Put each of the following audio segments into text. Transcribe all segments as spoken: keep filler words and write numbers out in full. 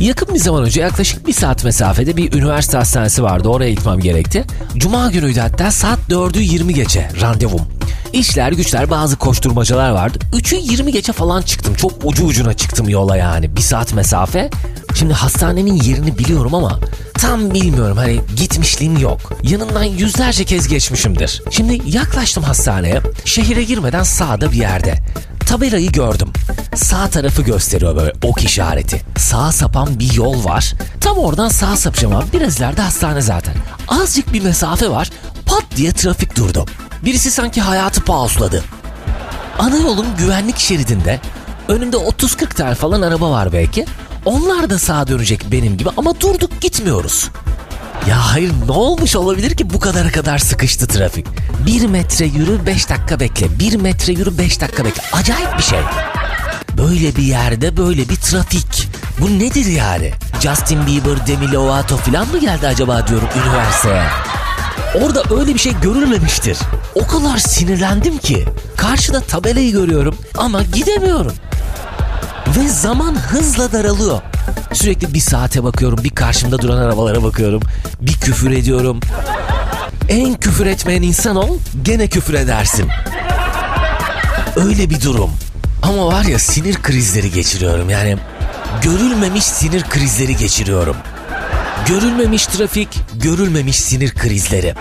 Yakın bir zaman önce yaklaşık bir saat mesafede bir üniversite hastanesi vardı. Oraya gitmem gerekti. Cuma günüydü hatta, saat dördü yirmi geçe randevum. İşler güçler, bazı koşturmacalar vardı. üçü yirmi geçe falan çıktım. Çok ucu ucuna çıktım yola yani. Bir saat mesafe. Şimdi hastanenin yerini biliyorum ama tam bilmiyorum, hani gitmişliğim yok. Yanından yüzlerce kez geçmişimdir. Şimdi yaklaştım hastaneye. Şehire girmeden sağda bir yerde. Tabelayı gördüm. Sağ tarafı gösteriyor böyle, ok işareti. Sağa sapan bir yol var. Tam oradan sağa sapacağım abi. Biraz ileride hastane zaten. Azıcık bir mesafe var. Pat diye trafik durdu. Birisi sanki hayatı pausladı. Ana yolun güvenlik şeridinde önümde otuz kırk tane falan araba var belki. Onlar da sağa dönecek benim gibi ama durduk gitmiyoruz. Ya hayır, ne olmuş olabilir ki bu kadara kadar sıkıştı trafik? Bir metre yürü beş dakika bekle. Bir metre yürü beş dakika bekle. Acayip bir şey. Böyle bir yerde böyle bir trafik. Bu nedir yani? Justin Bieber, Demi Lovato falan mı geldi acaba diyorum üniversiteye. Orada öyle bir şey görülmemiştir. O kadar sinirlendim ki. Karşıda tabelayı görüyorum ama gidemiyorum. Ve zaman hızla daralıyor. Sürekli bir saate bakıyorum, bir karşımda duran arabalara bakıyorum, bir küfür ediyorum. En küfür etmeyen insan ol, gene küfür edersin. Öyle bir durum. Ama var ya, sinir krizleri geçiriyorum yani. Görülmemiş sinir krizleri geçiriyorum. Görülmemiş trafik, görülmemiş sinir krizleri.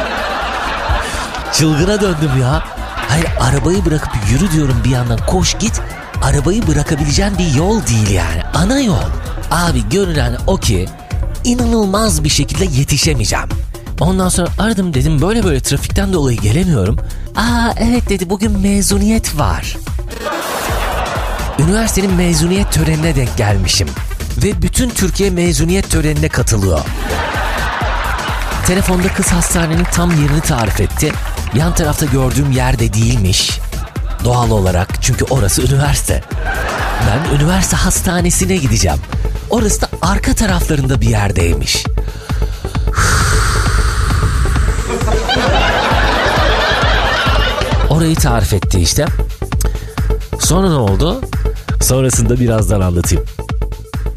Çılgına döndüm ya. Hayır, arabayı bırakıp yürü diyorum bir yandan, koş git. Arabayı bırakabileceğin bir yol değil yani. Ana yol. Abi görünen o ki inanılmaz bir şekilde yetişemeyeceğim. Ondan sonra aradım, dedim böyle böyle trafikten dolayı gelemiyorum. Aa evet dedi, bugün mezuniyet var. Üniversitenin mezuniyet törenine denk gelmişim. Ve bütün Türkiye mezuniyet törenine katılıyor. Telefonda kız hastanenin tam yerini tarif etti. Yan tarafta gördüğüm yerde değilmiş. Doğal olarak, çünkü orası üniversite. Ben üniversite hastanesine gideceğim. Orası da arka taraflarında bir yerdeymiş. Orayı tarif etti işte. Sonra ne oldu? Sonrasında birazdan anlatayım.